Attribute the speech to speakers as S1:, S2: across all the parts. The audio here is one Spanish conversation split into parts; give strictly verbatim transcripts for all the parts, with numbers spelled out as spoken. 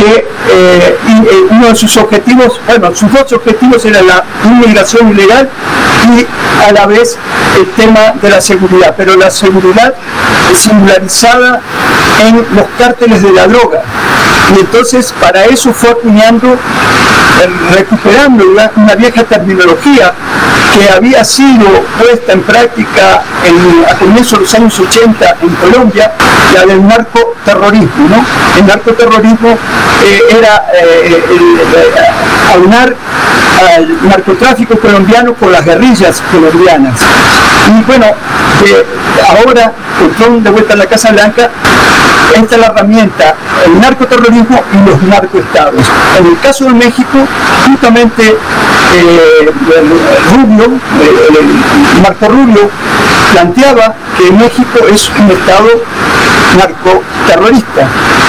S1: que eh, y, eh, uno de sus objetivos, bueno, sus dos objetivos eran la inmigración ilegal y a la vez el tema de la seguridad, pero la seguridad singularizada en los cárteles de la droga. Y entonces para eso fue acuñando, recuperando una, una vieja terminología que había sido puesta en práctica en, a comienzos de los años ochenta en Colombia, la del narcoterrorismo, ¿no? El narcoterrorismo eh, era eh, el, el, aunar al narcotráfico colombiano con las guerrillas colombianas. Y bueno, eh, ahora, con Trump de vuelta a la Casa Blanca, esta es la herramienta, el narcoterrorismo y los narcoestados. En el caso de México, justamente eh, Rubio, eh, Marco Rubio, planteaba que México es un estado narcoterrorista.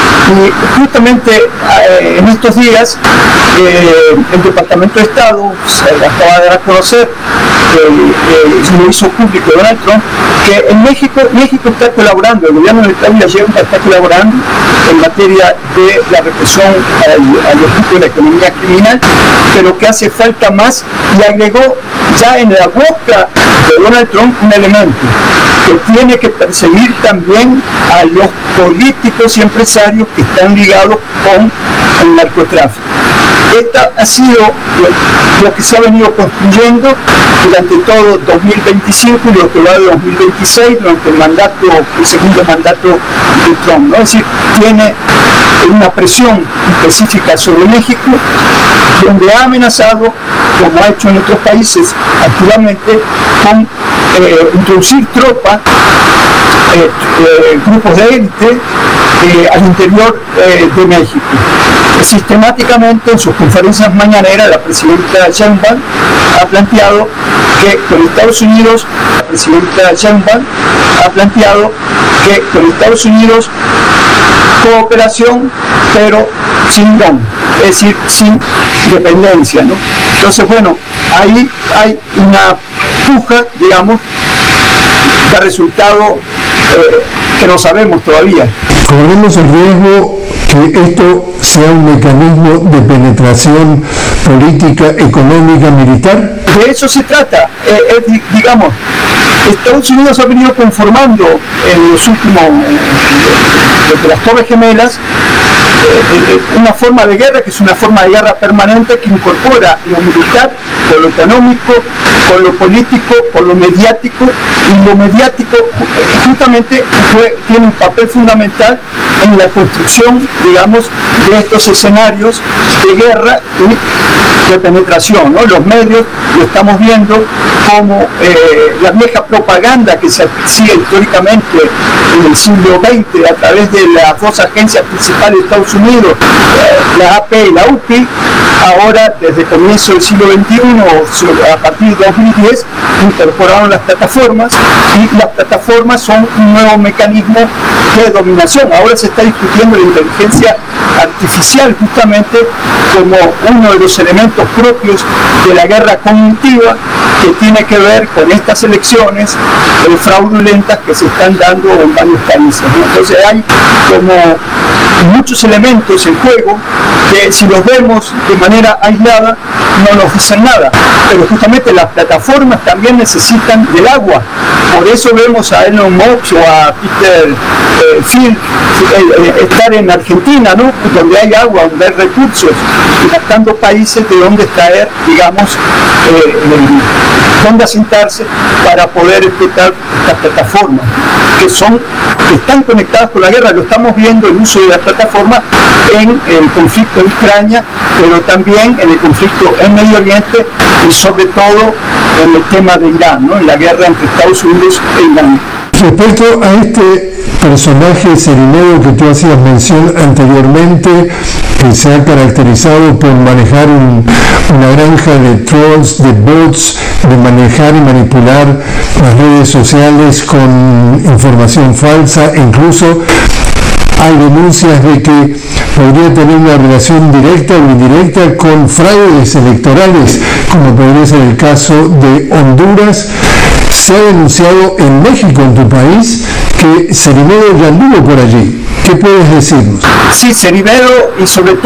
S1: Y justamente eh, en estos días eh, el Departamento de Estado se acaba de dar a conocer, eh, eh, lo hizo público Donald Trump, que en México, México está colaborando, el gobierno de Claudia Sheinbaum está colaborando en materia de la represión a, a los grupos de la economía criminal, pero que hace falta más, y agregó ya en la boca de Donald Trump un elemento que tiene que perseguir también a los políticos y empresarios que están ligados con el narcotráfico. Esta ha sido lo, lo que se ha venido construyendo durante todo dos mil veinticinco y lo que va de dos mil veintiséis, durante el mandato, el segundo mandato de Trump, ¿no? Es decir, tiene una presión específica sobre México, donde ha amenazado, como ha hecho en otros países activamente, con eh, introducir tropas, eh, eh, grupos de élite eh, al interior eh, de México. Sistemáticamente en sus conferencias mañaneras la presidenta Sheinbaum ha planteado que con Estados Unidos, la presidenta Sheinbaum ha planteado que con Estados Unidos cooperación, pero sin don, es decir, sin dependencia, ¿no? Entonces, bueno, ahí hay una puja, digamos, de resultado eh, que no sabemos todavía.
S2: Corremos el riesgo que esto sea un mecanismo de penetración política, económica, militar.
S1: De eso se trata, eh, eh, digamos, Estados Unidos ha venido conformando en los últimos, eh, desde las Torres Gemelas, eh, una forma de guerra que es una forma de guerra permanente que incorpora lo militar con lo económico, con lo político, con lo mediático, y lo mediático justamente fue, tiene un papel fundamental en la construcción, digamos, de estos escenarios de guerra y de penetración, ¿no? Los medios lo estamos viendo como eh, la vieja propaganda que se hacía históricamente en el siglo veinte a través de las dos agencias principales de Estados Unidos, eh, la A P y la U P I. Ahora, desde el comienzo del siglo veintiuno, a partir de dos mil diez, incorporaron las plataformas, y las plataformas son un nuevo mecanismo de dominación. Ahora se está discutiendo la inteligencia artificial justamente como uno de los elementos propios de la guerra cognitiva, que tiene que ver con estas elecciones eh, fraudulentas que se están dando en varios países, ¿no? Entonces hay como muchos elementos en juego que, si los vemos de manera aislada, no nos dicen nada, pero justamente las plataformas también necesitan del agua. Por eso vemos a Elon Musk o a Peter eh, Thiel eh, eh, estar en Argentina, ¿no? Donde hay agua, donde hay recursos, y buscando países de donde extraer, digamos, eh, eh, donde asentarse para poder explotar estas plataformas, que son, que están conectadas con la guerra. Lo estamos viendo el uso de las plataformas en el conflicto en Ucrania, pero también en el conflicto en Medio Oriente, y sobre todo en el tema de Irán, ¿no? En la guerra entre Estados Unidos e Irán.
S2: Respecto a este personaje Cerinedo que tú hacías mención anteriormente, que se ha caracterizado por manejar un, una granja de trolls, de bots, de manejar y manipular las redes sociales con información falsa, incluso hay denuncias de que podría tener una relación directa o indirecta con fraudes electorales, como podría ser el caso de Honduras. Se ha denunciado en México, en tu país, que Cerinedo ya anduvo por allí. ¿Qué puedes decirnos?
S1: Sí, Cerinedo, y sobre todo